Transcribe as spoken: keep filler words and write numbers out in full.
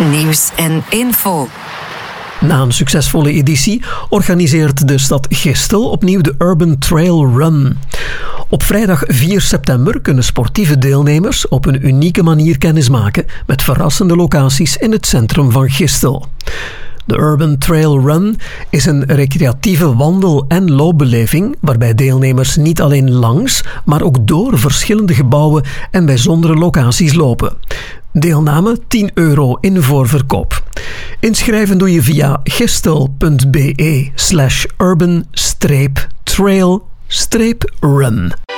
Nieuws en info. Na een succesvolle editie organiseert de stad Gistel opnieuw de Urban Trail Run. Op vrijdag vier september kunnen sportieve deelnemers op een unieke manier kennismaken met verrassende locaties in het centrum van Gistel. De Urban Trail Run is een recreatieve wandel- en loopbeleving waarbij deelnemers niet alleen langs, maar ook door verschillende gebouwen en bijzondere locaties lopen. Deelname tien euro in voorverkoop. Inschrijven doe je via gistel.be slash urban-trail-run.